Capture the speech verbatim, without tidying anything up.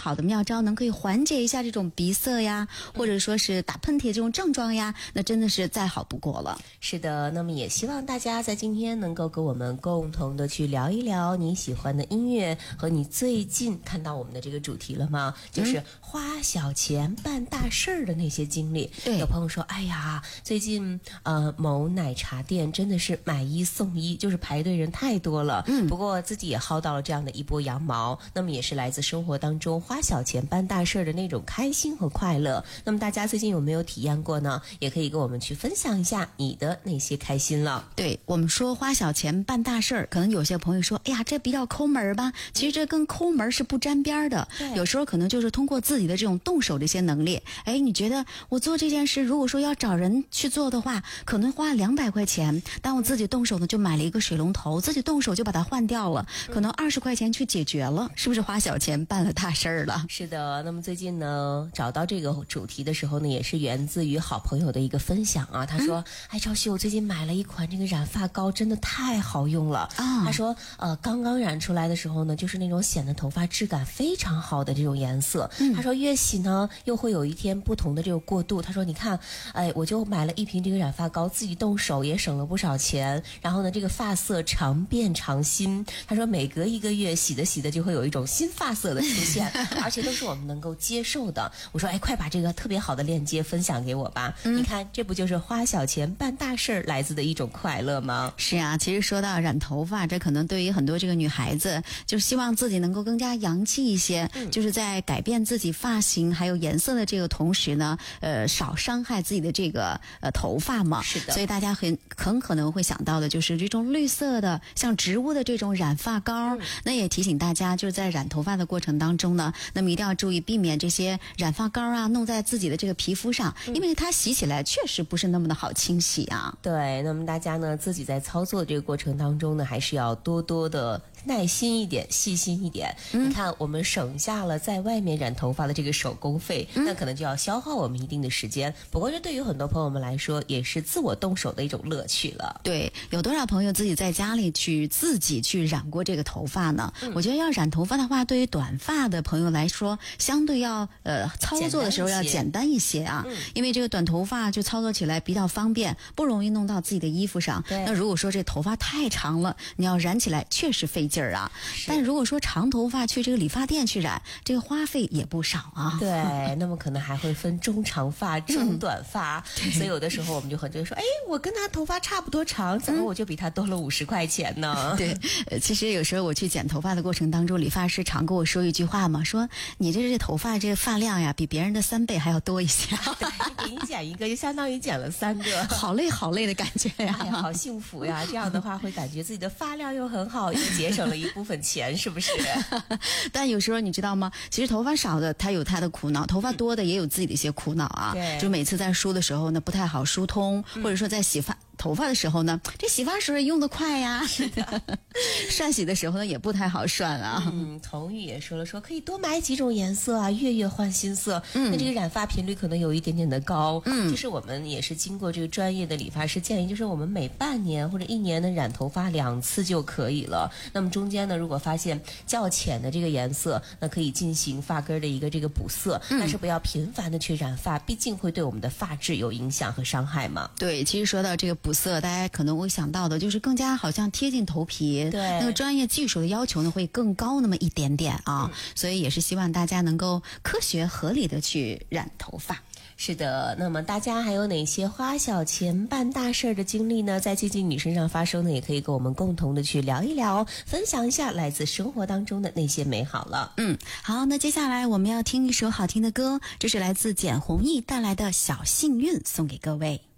好的妙招，能可以缓解一下这种鼻塞呀，或者说是打喷嚏这种症状呀，那真的是再好不过了。 是的，那么也希望大家在今天能够跟我们共同的去聊一聊你喜欢的音乐和你最近看到我们的这个主题了吗？就是花小钱办大事儿的那些经历。 对， 有朋友说，哎呀，最近呃某奶茶店真的是买一送一，就是排队人太多了。嗯，不过自己也薅到了这样的一波羊毛，那么也是来自生活当中花小钱办大事儿的那种开心和快乐。那么大家最近有没有体验过呢？也可以跟我们去分享一下你的那些开心了。 对，我们说花小钱办大事儿，可能有些朋友说，哎呀，这比较抠门吧？其实这跟抠门是不沾边的。有时候可能就是通过自己的这种动手的一些能力，哎，你觉得我做这件事，如果说要找人去做的话，可能花两百块钱，但我自己动手呢，就买了一个水龙头，自己动手就把它换掉了，可能二十块钱去解决了，是不是花小钱办了大事儿了？ 是的，那么最近呢，找到这个主题的时候呢，也是源自于好朋友的一个分享啊。他说，嗯、哎，赵旭，我最近买了一款这个染发膏，真的太好用了啊。他说，呃，刚刚染出来的时候呢，就是那种显得头发质感非常好的这种颜色。嗯、他说越洗呢，又会有一天不同的这个过渡。他说，你看，哎，我就买了一瓶这个染发膏，自己动手也省了不少钱。然后呢，这个发色常变常新。他说，每隔一个月洗的洗的就会有一种新发色的出现，而且都是我们能够接受的。我说，哎，快把这个特别好的链接分享给我吧。嗯、你看，这不就是花小钱办大事儿来自的一种快乐吗？ 是啊，其实说到染头发，这可能对于很多这个女孩子，就希望自己能够更加洋气一些，嗯、就是在改变自己发型还有颜色的这个同时呢，呃，少伤害自己的这个呃头发嘛。 是的， 所以大家很很可能会想到的就是这种绿色的，像植物的这种染发膏。嗯、那也提醒大家，就是在染头发的过程当中呢，那么一定要注意避免这些染发膏啊弄在自己的这个皮肤上，嗯、因为它洗起来确实不是那么的好清洗啊。 对，那么大家呢自己在操作这个过程当中呢，还是要多多的耐心一点，细心一点。嗯、你看，我们省下了在外面染头发的这个手工费，嗯、那可能就要消耗我们一定的时间。不过这对于很多朋友们来说，也是自我动手的一种乐趣了。 对，有多少朋友自己在家里去自己去染过这个头发呢？嗯、我觉得要染头发的话，对于短发的朋友来说，相对要呃操作的时候要简单一些啊，嗯、因为这个短头发就操作起来比较方便，不容易弄到自己的衣服上。那如果说这头发太长了，你要染起来确实费劲儿啊。但如果说长头发去这个理发店去染，这个花费也不少啊。 对，那么可能还会分中长发、中短发，嗯、所以有的时候我们就很多人说，哎，我跟他头发差不多长，怎么我就比他多了五十块钱呢？ 对，呃，其实有时候我去剪头发的过程当中，理发师常跟我说一句话嘛，说你这这头发这个发量呀，比别人的三倍还要多一些。 对，给你剪一个就相当于剪了三个， 好累好累的感觉呀， 哎呀，好幸福呀！这样的话会感觉自己的发量又很好，又节省了一部分钱，是不是？ 但有时候你知道吗？其实头发少的他有他的苦恼，头发多的也有自己的一些苦恼啊。 对， 就每次在梳的时候呢，不太好梳通，嗯、或者说在洗发头发的时候呢，这洗发水用得快呀。 是的， 涮洗的时候呢也不太好涮啊。 嗯，童宇也说了说可以多买几种颜色啊，月月换新色。嗯，那这个染发频率可能有一点点的高。嗯，就是我们也是经过这个专业的理发师建议，就是我们每半年或者一年的染头发两次就可以了。那么中间呢，如果发现较浅的这个颜色，那可以进行发根的一个这个补色，嗯、但是不要频繁的去染发，毕竟会对我们的发质有影响和伤害嘛。 对，其实说到这个补色，大家可能会想到的就是更加好像贴近头皮， 对， 那个专业技术的要求呢会更高那么一点点啊，嗯、所以也是希望大家能够科学合理的去染头发。 是的，那么大家还有哪些花小钱办大事儿的经历呢？在接近你身上发生呢，也可以跟我们共同的去聊一聊，分享一下来自生活当中的那些美好了。 嗯，好，那接下来我们要听一首好听的歌，这是来自简弘毅带来的《小幸运》，送给各位。